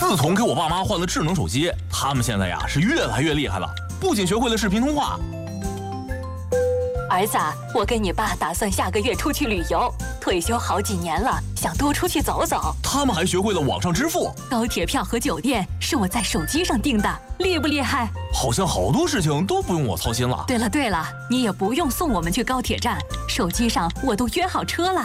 自从给我爸妈换了智能手机，他们现在呀是越来越厉害了，不仅学会了视频通话。 儿子，我跟你爸打算下个月出去旅游，退休好几年了，想多出去走走。 他们还学会了网上支付， 高铁票和酒店是我在手机上订的，厉不厉害？ 好像好多事情都不用我操心了。 对了，你也不用送我们去高铁站，手机上我都约好车了。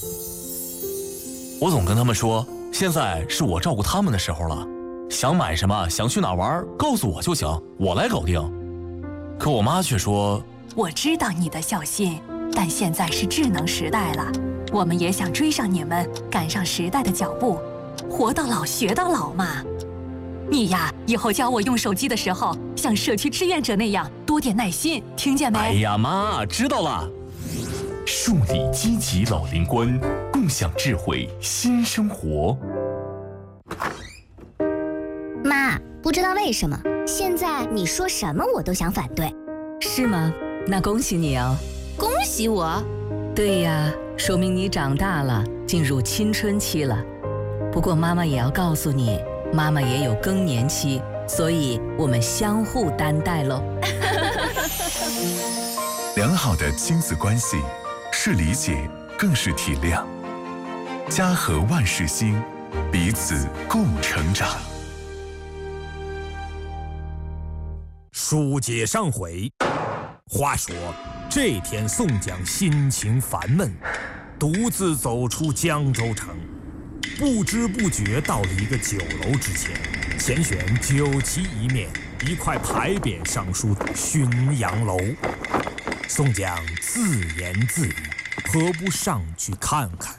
我总跟他们说，现在是我照顾他们的时候了，想买什么，想去哪玩，告诉我就行，我来搞定。可我妈却说， 我知道你的孝心，但现在是智能时代了，我们也想追上你们，赶上时代的脚步，活到老学到老嘛。你呀，以后教我用手机的时候，像社区志愿者那样多点耐心，听见没？ 哎呀妈，知道了。 树立积极老龄观，共享智慧新生活。 妈，不知道为什么，现在你说什么我都想反对。 是吗？那恭喜你哦。 恭喜我？ 对呀，说明你长大了，进入青春期了。不过妈妈也要告诉你，妈妈也有更年期，所以我们相互担待咯。 良好的亲子关系是理解，更是体谅。家和万事兴，彼此共成长。 书接上回，话说这天宋江心情烦闷，独自走出江州城，不知不觉到了一个酒楼之前，前选酒旗一面，一块牌匾上书“浔阳楼”。宋江自言自语，何不上去看看？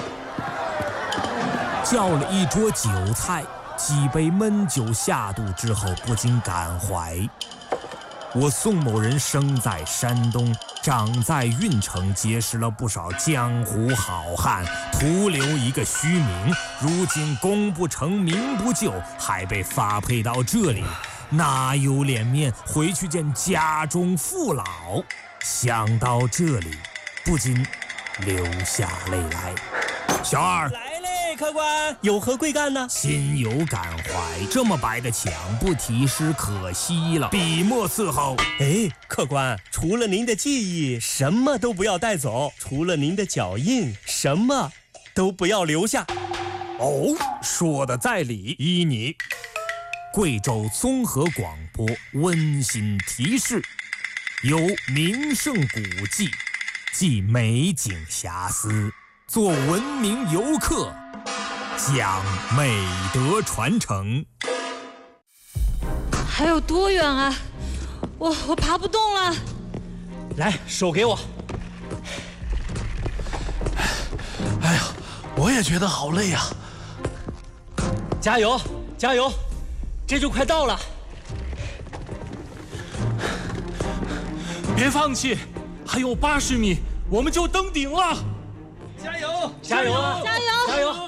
叫了一桌酒菜，几杯闷酒下肚之后，不禁感怀：我宋某人生在山东，长在郓城，结识了不少江湖好汉，徒留一个虚名。如今功不成名不就，还被发配到这里，哪有脸面回去见家中父老？想到这里，不禁流下泪来。小二来嘞，客官，有何贵干呢？ 心有感怀，这么白的墙不题诗可惜了，笔墨伺候。 哎，客官，除了您的记忆，什么都不要带走；除了您的脚印，什么都不要留下。 哦，说的在理，依你。贵州综合广播温馨提示：有名胜古迹，即美景遐思，做文明游客，讲美德传承。 还有多远啊？我爬不动了。 来，手给我。 哎呀，我也觉得好累呀。 加油，加油，这就快到了。 别放弃，还有80米，我们就登顶了。 加油，加油啊！ 加油！ 加油！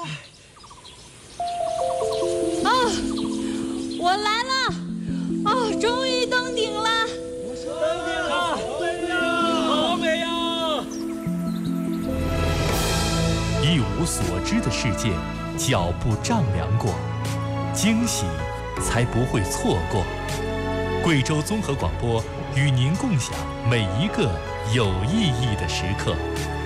啊，我来了！哦，终于登顶了！ 登顶了！好美呀！ 一无所知的世界，脚步丈量过，惊喜才不会错过。贵州综合广播与您共享每一个有意义的时刻。